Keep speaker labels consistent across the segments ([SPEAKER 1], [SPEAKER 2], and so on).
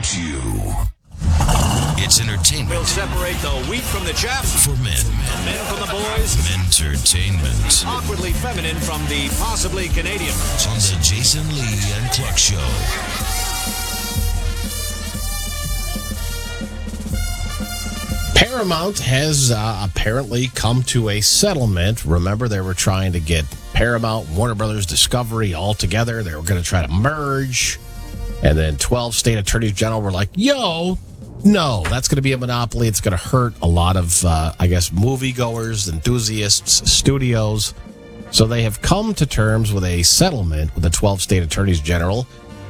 [SPEAKER 1] you. It's entertainment.
[SPEAKER 2] We'll separate the wheat from the chaff.
[SPEAKER 1] For men.
[SPEAKER 2] The men from the boys.
[SPEAKER 1] Mentertainment.
[SPEAKER 2] Awkwardly feminine from the possibly Canadian.
[SPEAKER 1] On the Jason Lee and Cluck Show.
[SPEAKER 3] Paramount has apparently come to a settlement. Remember, they were trying to get Paramount, Warner Brothers, Discovery all together. They were going to try to merge. And then 12 state attorneys general were like, yo, no, that's going to be a monopoly. It's going to hurt a lot of, moviegoers, enthusiasts, studios. So they have come to terms with a settlement with the 12 state attorneys general.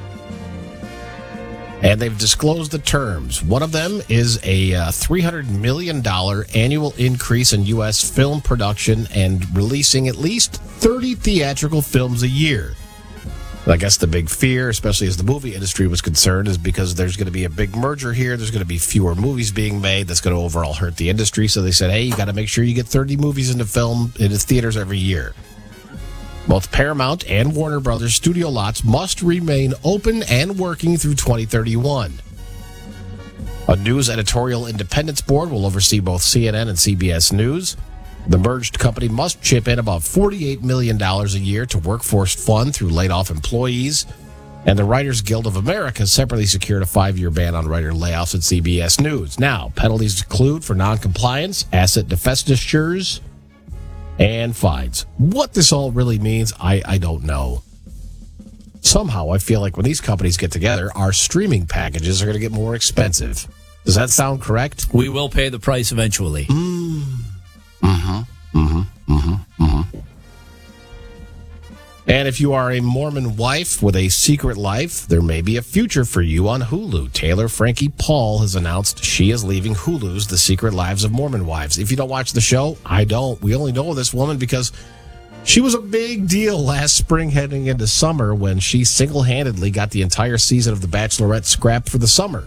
[SPEAKER 3] And they've disclosed the terms. One of them is a $300 million annual increase in U.S. film production and releasing at least 30 theatrical films a year. I guess the big fear, especially as the movie industry was concerned, is because there's going to be a big merger here. There's going to be fewer movies being made. That's going to overall hurt the industry. So they said, hey, you got to make sure you get 30 movies into theaters every year. Both Paramount and Warner Brothers studio lots must remain open and working through 2031. A news editorial independence board will oversee both CNN and CBS News. The merged company must chip in about $48 million a year to workforce fund through laid-off employees. And the Writers Guild of America separately secured a 5-year ban on writer layoffs at CBS News. Now, penalties include for noncompliance, asset divestitures, and fines. What this all really means, I don't know. Somehow, I feel like when these companies get together, our streaming packages are going to get more expensive. Does that sound correct?
[SPEAKER 4] We will pay the price eventually.
[SPEAKER 3] And if you are a Mormon wife with a secret life, there may be a future for you on Hulu. Taylor Frankie Paul has announced she is leaving Hulu's The Secret Lives of Mormon Wives. If you don't watch the show, I don't. We only know this woman because she was a big deal last spring heading into summer when she single-handedly got the entire season of The Bachelorette scrapped for the summer.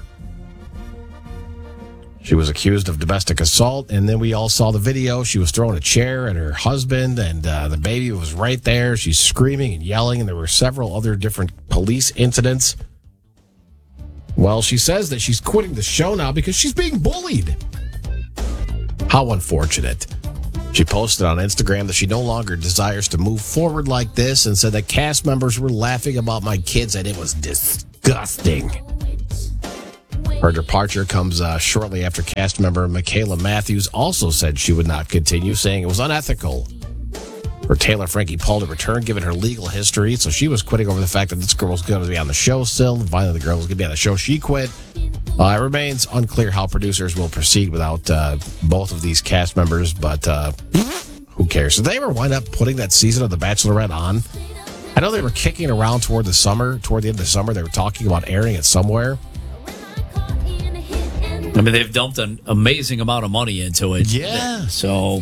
[SPEAKER 3] She was accused of domestic assault, and then we all saw the video. She was throwing a chair at her husband, and the baby was right there. She's screaming and yelling, and there were several other different police incidents. Well, she says that she's quitting the show now because she's being bullied. How unfortunate. She posted on Instagram that she no longer desires to move forward like this and said that cast members were laughing about my kids, and it was disgusting. Her departure comes shortly after cast member Michaela Matthews also said she would not continue, saying it was unethical for Taylor Frankie Paul to return, given her legal history. So she was quitting over the fact that this girl was going to be on the show still. Finally, the girl was going to be on the show. She quit. It remains unclear how producers will proceed without both of these cast members, but who cares? Did they ever wind up putting that season of The Bachelorette on? I know they were kicking around toward the end of the summer. They were talking about airing it somewhere.
[SPEAKER 4] I mean, they've dumped an amazing amount of money into it.
[SPEAKER 3] Yeah.
[SPEAKER 4] So.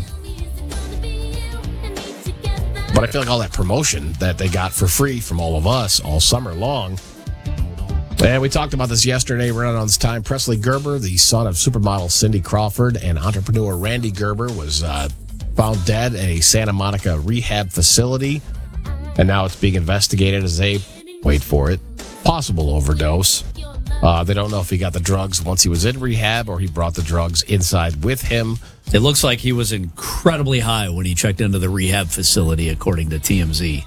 [SPEAKER 3] But I feel like all that promotion that they got for free from all of us all summer long. And we talked about this yesterday, right on this time. Presley Gerber, the son of supermodel Cindy Crawford and entrepreneur Randy Gerber, was found dead at a Santa Monica rehab facility. And now it's being investigated as a, wait for it, possible overdose. They don't know if he got the drugs once he was in rehab or he brought the drugs inside with him.
[SPEAKER 4] It looks like he was incredibly high when he checked into the rehab facility, according to TMZ.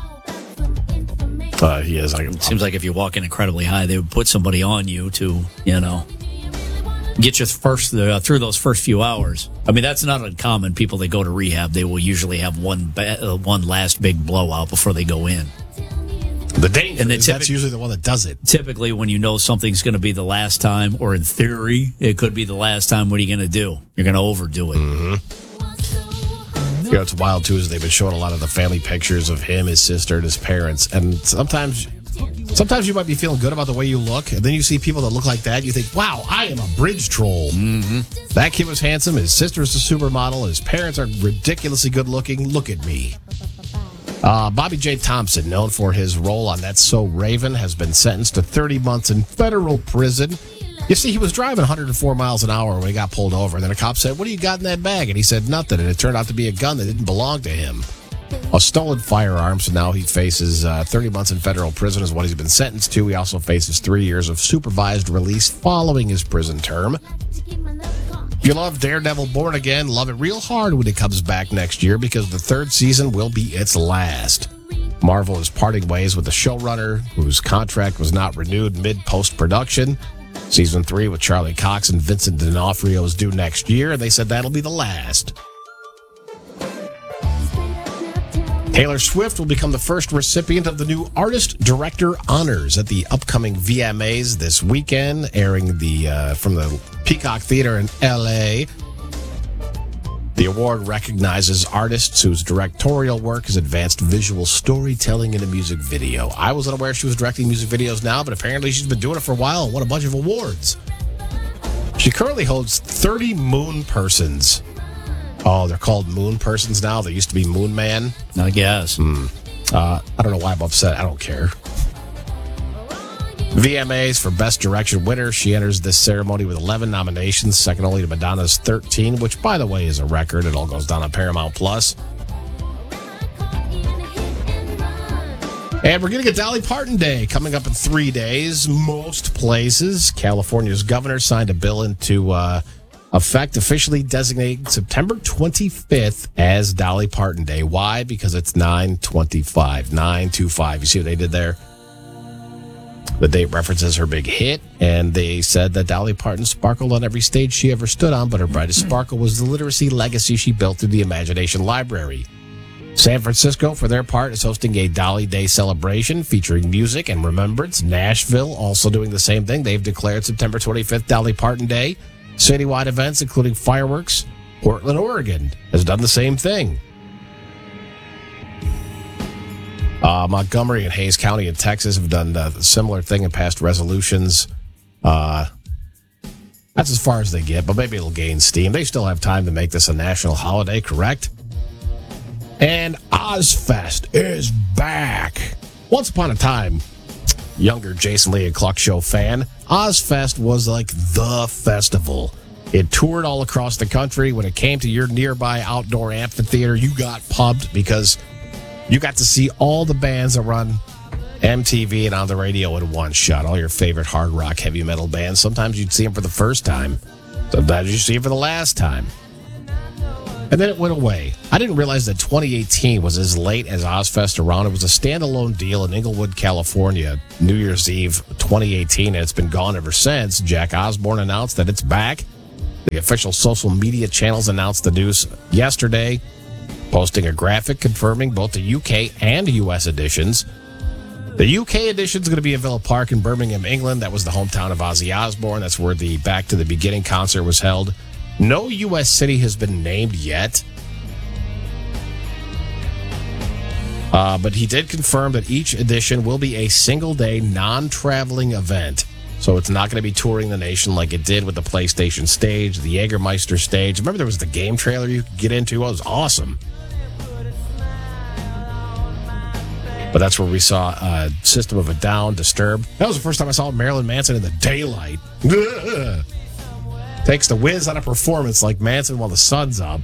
[SPEAKER 3] He is.
[SPEAKER 4] It seems like if you walk in incredibly high, they would put somebody on you to, get you through those first few hours. I mean, that's not uncommon. People that go to rehab, they will usually have one last big blowout before they go in.
[SPEAKER 3] The danger is that's usually the one that does it.
[SPEAKER 4] Typically, when you know something's going to be the last time, or in theory, it could be the last time, what are you going to do? You're going to overdo it.
[SPEAKER 3] Mm-hmm. It's wild, too, is they've been showing a lot of the family pictures of him, his sister, and his parents. And sometimes you might be feeling good about the way you look, and then you see people that look like that, you think, wow, I am a bridge troll. Mm-hmm. That kid was handsome, his sister's a supermodel, his parents are ridiculously good looking. Look at me. Bobby J. Thompson, known for his role on That's So Raven, has been sentenced to 30 months in federal prison. You see, he was driving 104 miles an hour when he got pulled over. And then a cop said, what do you got in that bag? And he said, nothing. And it turned out to be a gun that didn't belong to him. a stolen firearm. So now he faces 30 months in federal prison is what he's been sentenced to. He also faces 3 years of supervised release following his prison term. If you love Daredevil Born Again, love it real hard when it comes back next year because the 3rd season will be its last. Marvel is parting ways with the showrunner whose contract was not renewed mid-post-production. Season 3 with Charlie Cox and Vincent D'Onofrio is due next year, and they said that'll be the last. Taylor Swift will become the first recipient of the new Artist Director Honors at the upcoming VMAs this weekend, airing from the Peacock Theater in L.A. The award recognizes artists whose directorial work has advanced visual storytelling in a music video. I was unaware she was directing music videos now, but apparently she's been doing it for a while and won a bunch of awards. She currently holds 30 Moon Persons. Oh, they're called Moon Persons now. They used to be Moon Man.
[SPEAKER 4] I guess.
[SPEAKER 3] I don't know why I'm upset. I don't care. VMAs for Best Direction winner. She enters this ceremony with 11 nominations, second only to Madonna's 13, which, by the way, is a record. It all goes down on Paramount Plus. And we're going to get Dolly Parton Day coming up in 3 days. Most places. California's governor signed a bill into effect, officially designating September 25th as Dolly Parton Day. Why? Because it's 9/25. 9/25. You see what they did there? The date references her big hit, and they said that Dolly Parton sparkled on every stage she ever stood on, but her brightest sparkle was the literacy legacy she built through the Imagination Library. San Francisco, for their part, is hosting a Dolly Day celebration featuring music and remembrance. Nashville, also doing the same thing. They've declared September 25th Dolly Parton Day. Citywide events, including fireworks. Portland, Oregon, has done the same thing. Montgomery and Hayes County in Texas have done a similar thing and passed resolutions. That's as far as they get, but maybe it'll gain steam. They still have time to make this a national holiday, correct? And Ozfest is back. Once upon a time, younger Jason Lee and Cluck Show fan, Ozfest was like the festival. It toured all across the country. When it came to your nearby outdoor amphitheater, you got pumped because you got to see all the bands that run MTV and on the radio in one shot. All your favorite hard rock, heavy metal bands. Sometimes you'd see them for the first time. Sometimes you'd see them for the last time. And then it went away. I didn't realize that 2018 was as late as Ozfest around. It was a standalone deal in Inglewood, California, New Year's Eve 2018, and it's been gone ever since. Jack Osborne announced that it's back. The official social media channels announced the news yesterday, posting a graphic confirming both the UK and US editions. The UK edition is going to be at Villa Park in Birmingham, England. That was the hometown of Ozzy Osbourne. That's where the Back to the Beginning concert was held. No U.S. city has been named yet. But he did confirm that each edition will be a single-day, non-traveling event. So it's not going to be touring the nation like it did with the PlayStation stage, the Jägermeister stage. Remember there was the game trailer you could get into? It was awesome. But that's where we saw System of a Down, Disturbed. That was the first time I saw Marilyn Manson in the daylight. Ugh. Takes the whiz on a performance like Manson while the sun's up.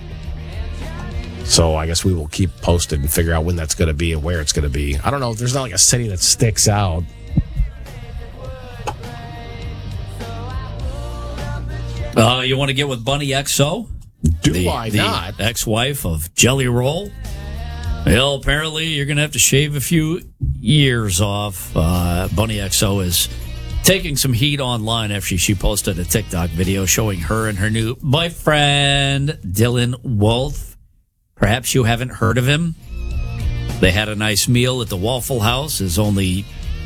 [SPEAKER 3] So I guess we will keep posted and figure out when that's going to be and where it's going to be. I don't know. There's not like a city that sticks out.
[SPEAKER 4] You want to get with Bunny XO?
[SPEAKER 3] Why not?
[SPEAKER 4] The ex-wife of Jelly Roll. Well, apparently you're going to have to shave a few years off. Bunny XO is taking some heat online after she posted a TikTok video showing her and her new boyfriend, Dylan Wolf. Perhaps you haven't heard of him. They had a nice meal at the Waffle House, as only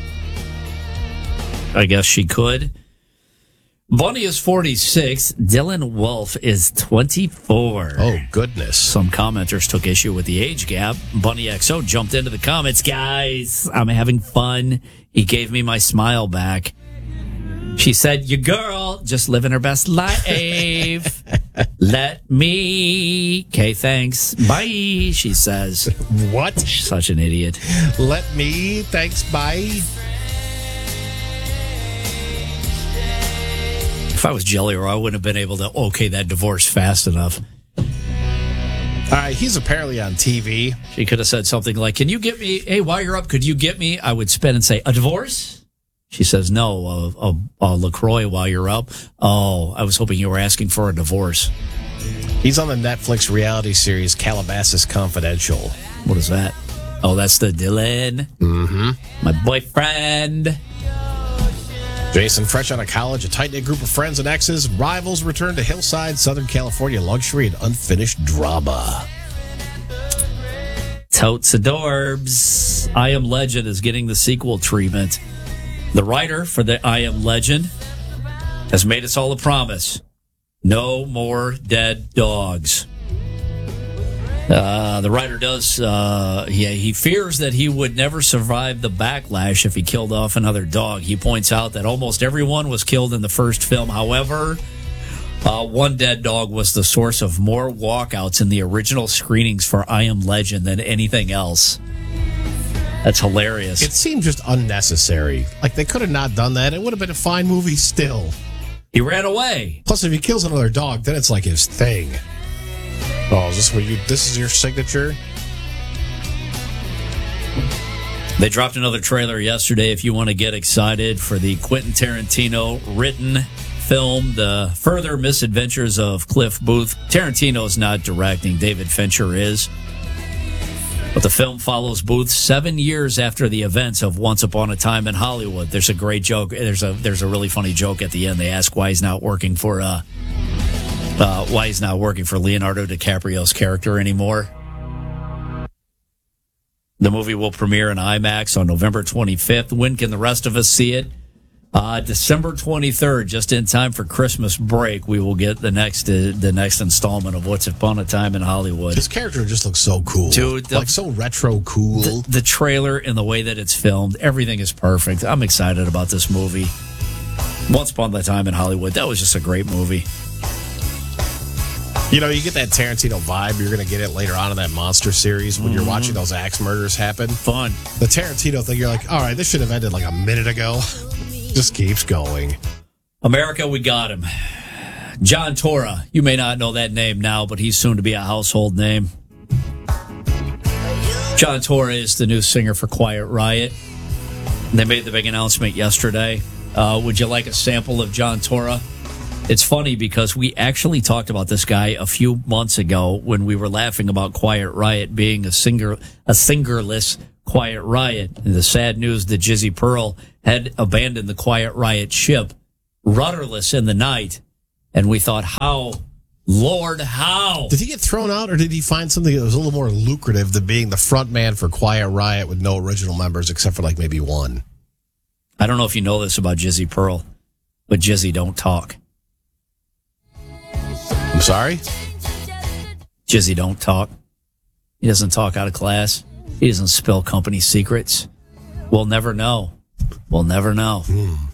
[SPEAKER 4] I guess she could. Bunny is 46. Dylan Wolf is 24.
[SPEAKER 3] Oh, goodness.
[SPEAKER 4] Some commenters took issue with the age gap. Bunny XO jumped into the comments. Guys, I'm having fun. He gave me my smile back. She said, your girl just living her best life. Let me. Okay, thanks. Bye, she says.
[SPEAKER 3] What?
[SPEAKER 4] Such an idiot.
[SPEAKER 3] Let me. Thanks. Bye.
[SPEAKER 4] If I was Jelly Roll, I wouldn't have been able to okay that divorce fast enough.
[SPEAKER 3] All right, he's apparently on TV.
[SPEAKER 4] She could have said something like, "Can you get me, hey, while you're up, could you get me?" I would spin and say, "A divorce?" She says, "No, a LaCroix while you're up." Oh, I was hoping you were asking for a divorce.
[SPEAKER 3] He's on the Netflix reality series Calabasas Confidential.
[SPEAKER 4] What is that? Oh, that's the Dylan.
[SPEAKER 3] Mm-hmm.
[SPEAKER 4] My boyfriend.
[SPEAKER 3] Jason, fresh out of college, a tight-knit group of friends and exes, rivals return to Hillside, Southern California luxury and unfinished drama.
[SPEAKER 4] Totes adorbs. I Am Legend is getting the sequel treatment. The writer for the I Am Legend has made us all a promise. No more dead dogs. The writer does, he fears that he would never survive the backlash if he killed off another dog. He points out that almost everyone was killed in the first film. However, one dead dog was the source of more walkouts in the original screenings for I Am Legend than anything else. That's hilarious.
[SPEAKER 3] It seemed just unnecessary. Like, they could have not done that. It would have been a fine movie still.
[SPEAKER 4] He ran away.
[SPEAKER 3] Plus, if he kills another dog, then it's like his thing. Oh, is this what this is your signature?
[SPEAKER 4] They dropped another trailer yesterday if you want to get excited for the Quentin Tarantino written film, The Further Misadventures of Cliff Booth. Tarantino's not directing, David Fincher is. But the film follows Booth 7 years after the events of Once Upon a Time in Hollywood. There's a great joke. There's a really funny joke at the end. They ask why he's not working for Leonardo DiCaprio's character anymore. The movie will premiere in IMAX on November 25th. When can the rest of us see it? December 23rd, just in time for Christmas break. We will get the next installment of Once Upon a Time in Hollywood.
[SPEAKER 3] His character just looks so cool.
[SPEAKER 4] Dude,
[SPEAKER 3] like so retro cool.
[SPEAKER 4] The trailer and the way that it's filmed, everything is perfect. I'm excited about this movie. Once Upon a Time in Hollywood, that was just a great movie.
[SPEAKER 3] You know, you get that Tarantino vibe. You're going to get it later on in that Monster series when you're watching those axe murders happen.
[SPEAKER 4] Fun.
[SPEAKER 3] The Tarantino thing, you're like, all right, this should have ended like a minute ago. Just keeps going.
[SPEAKER 4] America, we got him. John Torra. You may not know that name now, but he's soon to be a household name. John Torra is the new singer for Quiet Riot. They made the big announcement yesterday. Would you like a sample of John Torra? It's funny because we actually talked about this guy a few months ago when we were laughing about Quiet Riot being a singerless Quiet Riot. And the sad news that Jizzy Pearl had abandoned the Quiet Riot ship, rudderless in the night. And we thought, how? Lord, how?
[SPEAKER 3] Did he get thrown out, or did he find something that was a little more lucrative than being the front man for Quiet Riot with no original members except for like maybe one?
[SPEAKER 4] I don't know if you know this about Jizzy Pearl, but Jizzy don't talk.
[SPEAKER 3] I'm sorry?
[SPEAKER 4] Jizzy don't talk. He doesn't talk out of class. He doesn't spill company secrets. We'll never know. We'll never know.